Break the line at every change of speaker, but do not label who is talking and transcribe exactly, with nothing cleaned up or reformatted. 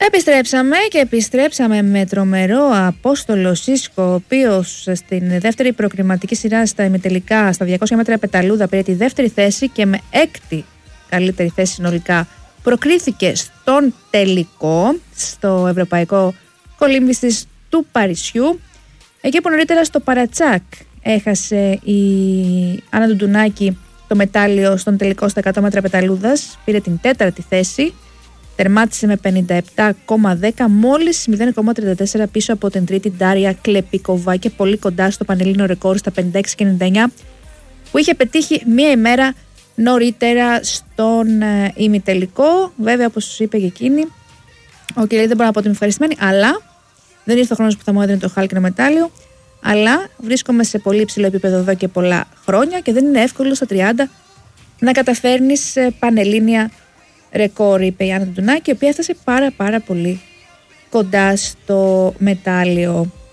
Επιστρέψαμε και επιστρέψαμε με τρομερό Απόστολο Σίσκο, ο οποίος στην δεύτερη προκριματική σειρά στα ημιτελικά στα διακόσια μέτρα πεταλούδα πήρε τη δεύτερη θέση και με έκτη καλύτερη θέση συνολικά προκρίθηκε στον τελικό στο Ευρωπαϊκό Κολύμβησης του Παρισιού. Εκεί που νωρίτερα στο Παρατσάκ έχασε η Άννα Ντουντουνάκη το μετάλλιο στον τελικό στα εκατό μέτρα πεταλούδας, πήρε την τέταρτη θέση. Τερμάτισε με πενήντα επτά κόμμα δέκα, μόλις μηδέν κόμμα τριάντα τέσσερα πίσω από την τρίτη Ντάρια Κλεπικοβά και πολύ κοντά στο πανελλήνιο ρεκόρ στα πενήντα έξι και ενενήντα εννιά που είχε πετύχει μία ημέρα νωρίτερα στον ε, ημιτελικό. Βέβαια, όπως είπε και εκείνη, ο Κιλέλη δεν μπορώ να πω ότι είμαι ευχαριστημένη, αλλά δεν ήρθε ο χρόνος που θα μου έδινε το χάλκινο μετάλλιο. Αλλά βρίσκομαι σε πολύ υψηλό επίπεδο εδώ και πολλά χρόνια και δεν είναι εύκολο στα τριάντα να καταφέρνεις πανελλήνια ρεκόρ, είπε η Άννα Ντουντουνάκη, η οποία έφτασε πάρα πάρα πολύ κοντά στο μετάλλιο.